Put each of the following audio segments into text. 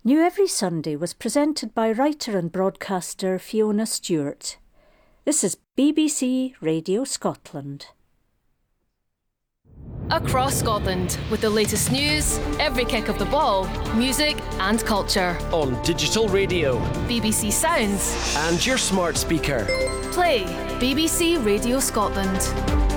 New Every Sunday was presented by writer and broadcaster Fiona Stewart. This is BBC Radio Scotland. Across Scotland, with the latest news, every kick of the ball, music and culture. On digital radio, BBC Sounds, and your smart speaker. Play BBC Radio Scotland.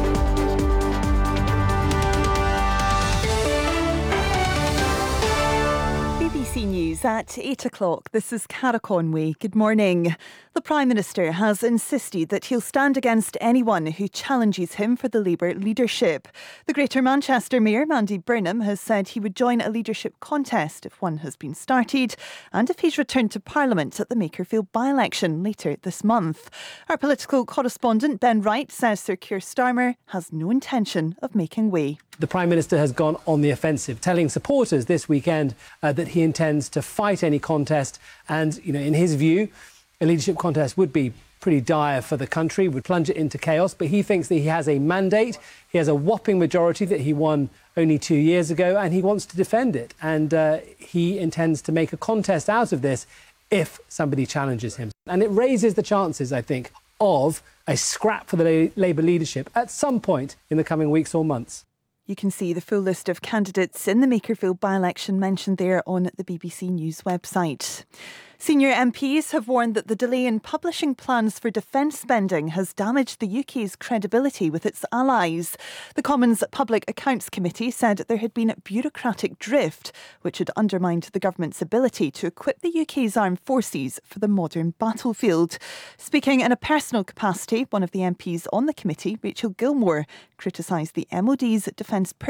BBC News at 8 o'clock. This is Cara Conway. Good morning. The Prime Minister has insisted that he'll stand against anyone who challenges him for the Labour leadership. The Greater Manchester Mayor, Mandy Burnham, has said he would join a leadership contest if one has been started and if he's returned to Parliament at the Makerfield by-election later this month. Our political correspondent Ben Wright says Sir Keir Starmer has no intention of making way. The Prime Minister has gone on the offensive, telling supporters this weekend that he intends to fight any contest. And, in his view, a leadership contest would be pretty dire for the country, would plunge it into chaos. But he thinks that he has a mandate. He has a whopping majority that he won only 2 years ago, and he wants to defend it. And he intends to make a contest out of this if somebody challenges him. And it raises the chances, I think, of a scrap for the Labour leadership at some point in the coming weeks or months. You can see the full list of candidates in the Makerfield by-election mentioned there on the BBC News website. Senior MPs have warned that the delay in publishing plans for defence spending has damaged the UK's credibility with its allies. The Commons Public Accounts Committee said there had been bureaucratic drift, which had undermined the government's ability to equip the UK's armed forces for the modern battlefield. Speaking in a personal capacity, one of the MPs on the committee, Rachel Gilmore, criticised the MOD's defence